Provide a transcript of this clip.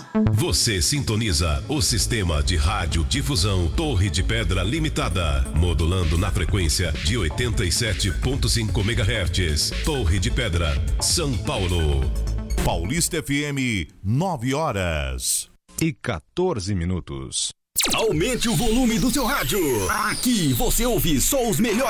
Você sintoniza o sistema de radiodifusão Torre de Pedra Limitada, modulando na frequência de 87.5 MHz. Torre de Pedra, São Paulo. Paulista FM, 9h14. Aumente o volume do seu rádio. Aqui você ouve só os melhores